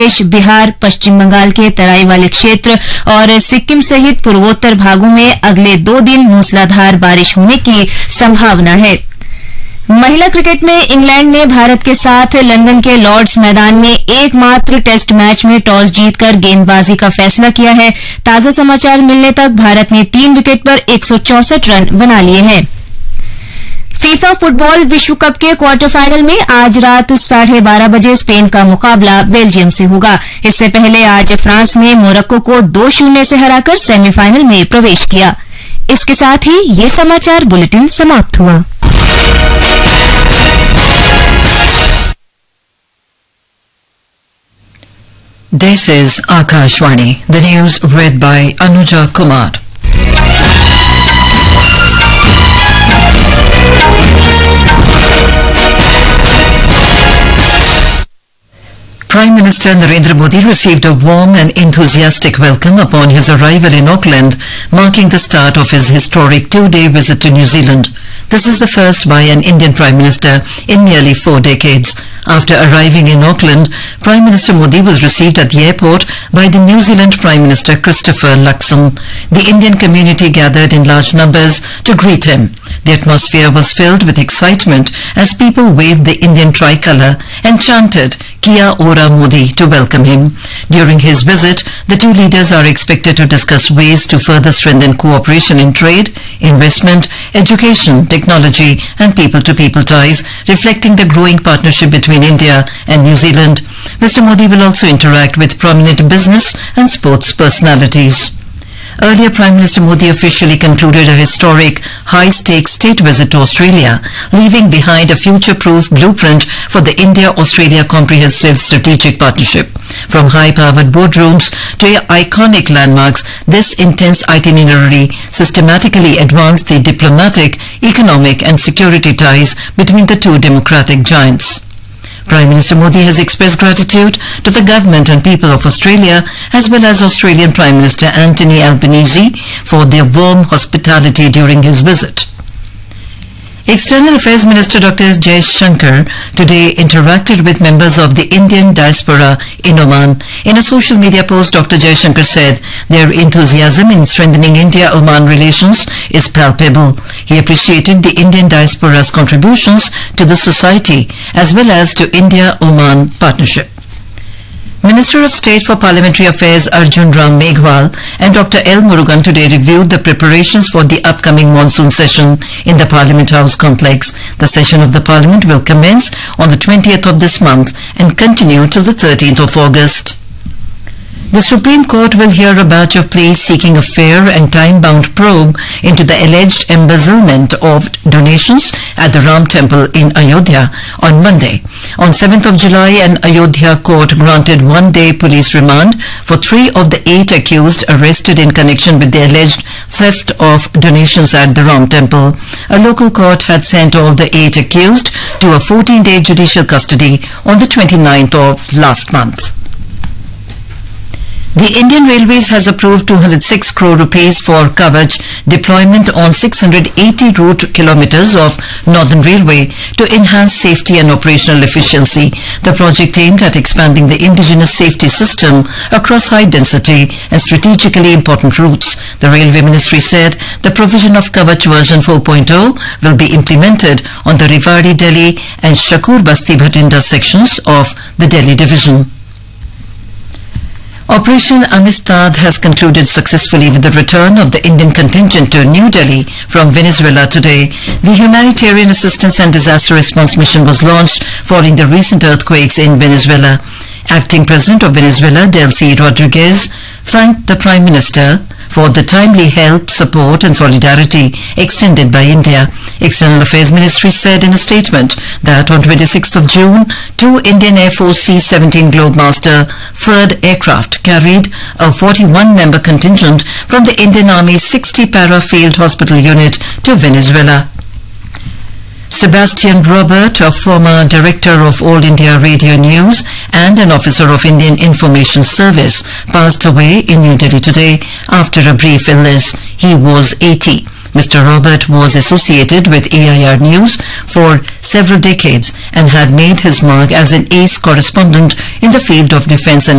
बिहार, पश्चिम बंगाल के तराई वाले क्षेत्र और सिक्किम सहित पूर्वोत्तर भागों में अगले 2 दिन मूसलाधार बारिश होने की संभावना है। महिला क्रिकेट में इंग्लैंड ने भारत के साथ लंदन के लॉर्ड्स मैदान में एकमात्र टेस्ट मैच में टॉस जीतकर गेंदबाजी का फैसला किया है। ताजा समाचार मिलने तक भारत ने 3 विकेट पर 164 रन बना लिए हैं। फीफा फुटबॉल विश्व कप के क्वार्टर फाइनल में आज रात 12:30 बजे स्पेन का मुकाबला बेल्जियम से होगा। इससे पहले आज फ्रांस ने मोरक्को को 2-0 से हराकर सेमीफाइनल में प्रवेश किया। इसके साथ ही ये समाचार बुलेटिन समाप्त हुआ। This is Akashvani. The news read by Anuja Kumar. Prime Minister Narendra Modi received a warm and enthusiastic welcome upon his arrival in Auckland, marking the start of his historic 2-day visit to New Zealand. This is the first by an Indian Prime Minister in nearly 4 decades. After arriving in Auckland, Prime Minister Modi was received at the airport by the New Zealand Prime Minister Christopher Luxon. The Indian community gathered in large numbers to greet him. The atmosphere was filled with excitement as people waved the Indian tricolour and chanted Kia Ora Modi to welcome him. During his visit, the two leaders are expected to discuss ways to further strengthen cooperation in trade, investment, education, technology and people-to-people ties, reflecting the growing partnership between India and New Zealand. Mr. Modi will also interact with prominent business and sports personalities. Earlier, Prime Minister Modi officially concluded a historic, high-stakes state visit to Australia, leaving behind a future-proof blueprint for the India-Australia Comprehensive Strategic Partnership. From high-powered boardrooms to iconic landmarks, this intense itinerary systematically advanced the diplomatic, economic and security ties between the two democratic giants. Prime Minister Modi has expressed gratitude to the government and people of Australia as well as Australian Prime Minister Anthony Albanese for their warm hospitality during his visit. External Affairs Minister Dr. S. Jaishankar today interacted with members of the Indian diaspora in Oman. In a social media post, Dr. Jaishankar said their enthusiasm in strengthening India-Oman relations is palpable. He appreciated the Indian diaspora's contributions to the society as well as to India-Oman partnership. Minister of State for Parliamentary Affairs Arjun Ram Meghwal and Dr. L. Murugan today reviewed the preparations for the upcoming monsoon session in the Parliament House complex. The session of the Parliament will commence on the 20th of this month and continue till the 13th of August. The Supreme Court will hear a batch of pleas seeking a fair and time-bound probe into the alleged embezzlement of donations at the Ram Temple in Ayodhya on Monday. On 7th of July, an Ayodhya court granted 1-day police remand for 3 of the 8 accused arrested in connection with the alleged theft of donations at the Ram Temple. A local court had sent all the 8 accused to a 14-day judicial custody on the 29th of last month. The Indian Railways has approved 206 crore rupees for Kavach deployment on 680 route kilometers of Northern Railway to enhance safety and operational efficiency. The project aimed at expanding the indigenous safety system across high-density and strategically important routes. The Railway Ministry said the provision of Kavach version 4.0 will be implemented on the Rewari-Delhi and Shakur-Basti-Bhatinda sections of the Delhi division. Operation Amistad has concluded successfully with the return of the Indian contingent to New Delhi from Venezuela today. The humanitarian assistance and disaster response mission was launched following the recent earthquakes in Venezuela. Acting President of Venezuela, Delcy Rodriguez, thanked the Prime Minister for the timely help, support and solidarity extended by India. External Affairs Ministry said in a statement that on 26th of June, 2 Indian Air Force C-17 Globemaster 3rd aircraft carried a 41-member contingent from the Indian Army's 60 Para Field Hospital unit to Venezuela. Sebastian Robert, a former director of All India Radio News and an officer of Indian Information Service, passed away in New Delhi today after a brief illness. He was 80. Mr. Robert was associated with AIR News for several decades and had made his mark as an ace correspondent in the field of defense and